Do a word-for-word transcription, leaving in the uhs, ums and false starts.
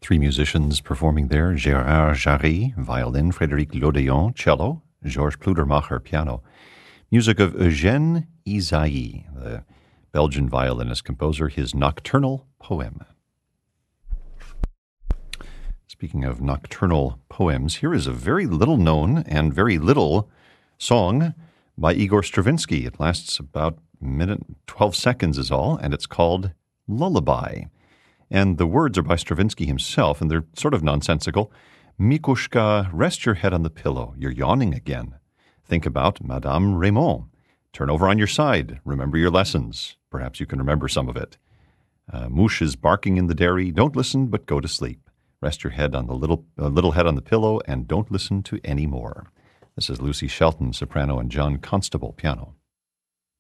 Three musicians performing there: Gérard Jarry, violin; Frédéric Lodéon, cello; Georges Pludermacher, piano. Music of Eugène Ysaÿe, the Belgian violinist composer, his Nocturnal Poem. Speaking of nocturnal poems, here is a very little known and very little song by Igor Stravinsky. It lasts about a minute, twelve seconds is all, and it's called Lullaby. And the words are by Stravinsky himself, and they're sort of nonsensical. Mikushka, rest your head on the pillow. You're yawning again. Think about Madame Raymond. Turn over on your side. Remember your lessons. Perhaps you can remember some of it. Uh, Moosh is barking in the dairy. Don't listen, but go to sleep. Rest your head on the little uh, little head on the pillow, and don't listen to any more. This is Lucy Shelton, soprano, and John Constable, piano.